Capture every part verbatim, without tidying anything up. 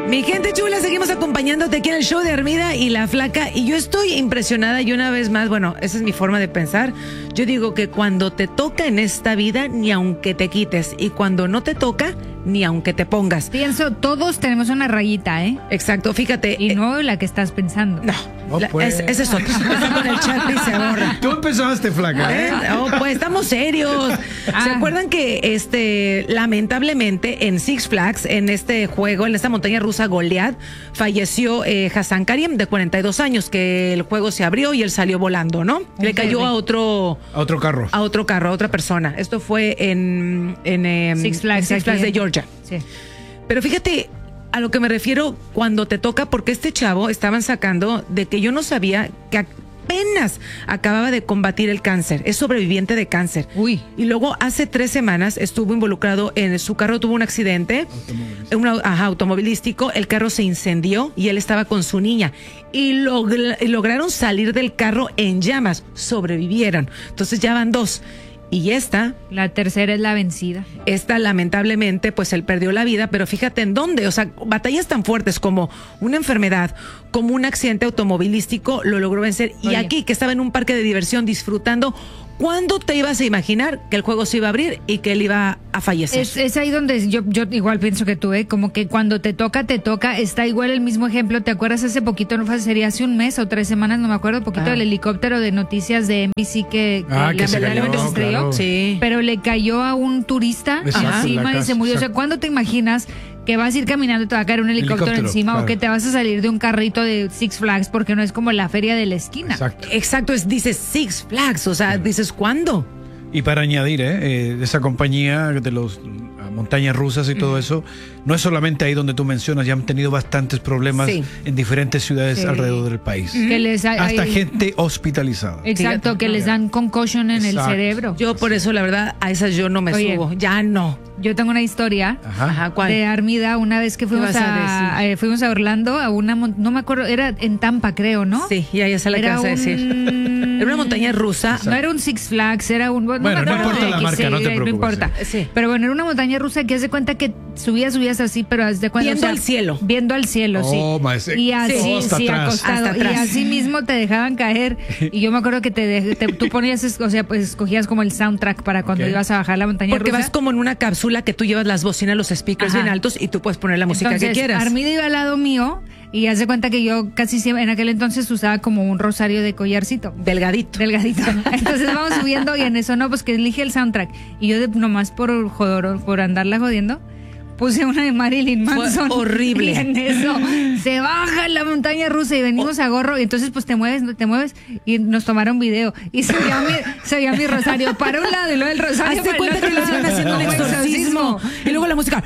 Mi gente chula, seguimos acompañándote aquí en el show de Armida y la Flaca. Y yo estoy impresionada y una vez más, bueno, esa es mi forma de pensar. Yo digo que cuando te toca en esta vida, ni aunque te quites. Y cuando no te toca, ni aunque te pongas. Pienso, todos tenemos una rayita, ¿eh? Exacto, fíjate. Y eh, no la que estás pensando. No, No, la- pues. es- ese es otro. Ese con el chat y se borra. Tú empezaste, Flaca. ¿Eh? No, pues estamos serios. ¿Se Ah. acuerdan que este lamentablemente en Six Flags, en este juego, en esta montaña rusa Goliath, falleció eh, Hassan Karim, de cuarenta y dos años, que el juego se abrió y él salió volando, ¿no? Le cayó a otro A otro carro. a otro carro, a otra persona. Esto fue en, en, em, Six Flags, en Six aquí Flags de en- Georgia. Sí. Pero fíjate a lo que me refiero cuando te toca, porque este chavo estaban sacando de que yo no sabía que apenas acababa de combatir el cáncer, es sobreviviente de cáncer. Uy. Y luego hace tres semanas estuvo involucrado en su carro, tuvo un accidente, un au- ajá, automovilístico, el carro se incendió y él estaba con su niña y log- lograron salir del carro en llamas, sobrevivieron. Entonces ya van dos. Y esta, La tercera es la vencida. esta lamentablemente, pues él perdió la vida, pero fíjate en dónde, o sea, batallas tan fuertes como una enfermedad, como un accidente automovilístico, lo logró vencer. Y Oye. aquí, que estaba en un parque de diversión disfrutando, ¿cuándo te ibas a imaginar que el juego se iba a abrir y que él iba a fallecer? Es, es ahí donde yo, yo igual pienso que tú, ¿eh? Como que cuando te toca, te toca. Está igual el mismo ejemplo. ¿Te acuerdas hace poquito? No fue, sería hace un mes o tres semanas, no me acuerdo, poquito Ah. del helicóptero de noticias de N B C que, Ah, que se lamentablemente cayó, se estrelló. claro. Sí. Pero le cayó a un turista Exacto, encima la y se casa, murió. O sea, exacto. ¿cuándo te imaginas que vas a ir caminando y te va a caer un helicóptero, Helicóptero, encima claro. o que te vas a salir de un carrito de Six Flags porque no es como la feria de la esquina? Exacto. Exacto, es, dices Six Flags, o sea, dices, ¿cuándo? Y para añadir, ¿eh? Eh, esa compañía de los ah, montañas rusas y todo eso, no es solamente ahí donde tú mencionas, ya han tenido bastantes problemas Sí. en diferentes ciudades Sí. alrededor del país. Que les hay- Hasta hay- gente hospitalizada. Exacto, Fíjate. que les dan concussion en Exacto. el cerebro. Yo por eso, la verdad, a esas yo no me Oye. subo, ya no. Yo tengo una historia Ajá. Ajá, ¿cuál? de Armida una vez que fuimos vas a a, decir? eh, fuimos a Orlando a una mon- no me acuerdo, era en Tampa creo, ¿no? Sí, ya, ya sé la que Era vas a decir. un- Era una montaña rusa. No era un Six Flags, era un... Bueno, me no acuerdo importa de la X, marca, no te sí, preocupes, importa. sí. Sí. Pero bueno, era una montaña rusa que haz de cuenta que subías, subías así, pero haz de cuenta... Viendo al cielo. Viendo al cielo, sí. Oh, ma, ese- Y así, Sí. Hasta sí, atrás. acostado. Hasta Y atrás. así mismo te dejaban caer. Y yo me acuerdo que te, de- te- tú ponías, es- o sea, pues escogías como el soundtrack para cuando Ok. ibas a bajar la montaña Porque rusa. vas como en una cápsula que tú llevas las bocinas, los speakers Ajá. bien altos y tú puedes poner la música Entonces, que quieras. Armida iba al lado mío y haz de cuenta que yo casi siempre, en aquel entonces usaba como un rosario de collarcito. Delgadito. Delgadito. Entonces vamos subiendo y en eso no, pues que elige el soundtrack. Y yo de, nomás por joder, por andarla jodiendo, puse una de Marilyn Fue Manson. horrible. Y en eso se baja la montaña rusa y venimos a gorro. Y entonces pues te mueves, te mueves y nos tomaron video. Y se veía mi, se veía mi rosario para un lado y luego el rosario Hazte para el cuenta otro que nos lado. iban haciendo un Como exorcismo. Y luego la música.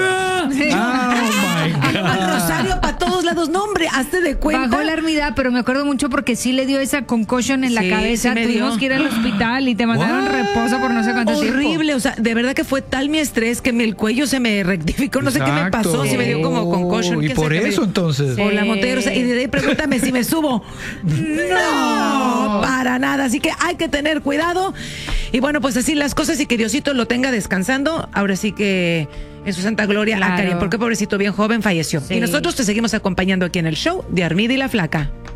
Sí. Oh, my God. Al rosario para todos lados. No, hombre, hazte de cuenta. Bajó la Armida, pero me acuerdo mucho porque sí le dio esa concussion en la Sí, cabeza. sí me Tuvimos dio. que ir al hospital y te mandaron What? reposo por no sé cuánto tiempo. Horrible, o sea, de verdad que fue tal mi estrés que me- el cuello se me rectificó, no sé qué me Exacto. pasó, si me dio como concussion. Oh, y quién por sabe qué me eso dio. entonces. Por la montaña rusa. Y de ahí pregúntame si me subo. No, para nada. Así que hay que tener cuidado. Y bueno, pues así las cosas y que Diosito lo tenga descansando. Ahora sí que en su santa gloria, Claro. a Karim, porque pobrecito bien joven falleció. Sí. Y nosotros te seguimos acompañando aquí en el show de Armida y la Flaca.